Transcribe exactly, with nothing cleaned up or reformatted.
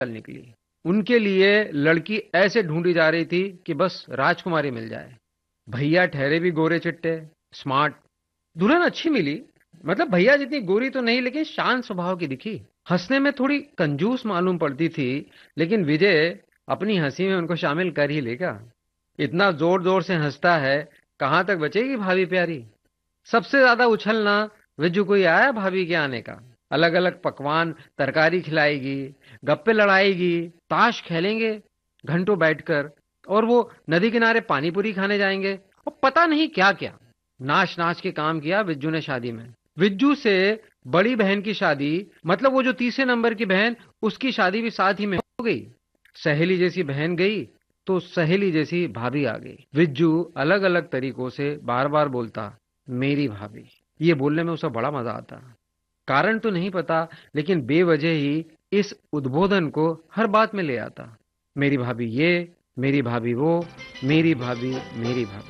चल निकली। उनके लिए लड़की ऐसे ढूंढी जा रही थी कि बस राजकुमारी मिल जाए। भैया ठहरे भी गोरे चिट्टे, स्मार्ट। दुल्हन अच्छी मिली, मतलब भैया जितनी गोरी तो नहीं लेकिन शांत स्वभाव की दिखी। हंसने में थोड़ी कंजूस मालूम पड़ती थी, लेकिन विजय अपनी हंसी में उनको शामिल कर ही लेगा। इतना जोर जोर से हंसता है, कहाँ तक बचेगी भाभी प्यारी। सबसे ज्यादा उछलना विज्जू को ही आया भाभी के आने का। अलग अलग पकवान, तरकारी खिलाएगी, गप्पे लड़ाएगी, ताश खेलेंगे घंटों बैठकर, और वो नदी किनारे पानी पूरी खाने जाएंगे, और पता नहीं क्या क्या। नाच नाच के काम किया विज्जू ने शादी में। विज्जू से बड़ी बहन की शादी, मतलब वो जो तीसरे नंबर की बहन, उसकी शादी भी साथ ही में हो गई। सहेली जैसी बहन गई तो सहेली जैसी भाभी आ गई। विज्जू अलग अलग तरीकों से बार बार बोलता, मेरी भाभी। ये बोलने में उसे बड़ा मजा आता। कारण तो नहीं पता, लेकिन बेवजह ही इस उद्बोधन को हर बात में ले आता। मेरी भाभी ये, मेरी भाभी वो, मेरी भाभी, मेरी भाभी।